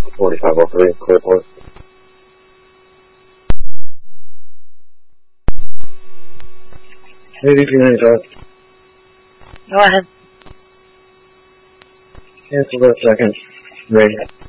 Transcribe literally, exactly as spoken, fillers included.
forty-five oh three, Clearport. Maybe if you need that. Go ahead. Cancel that second. Ready.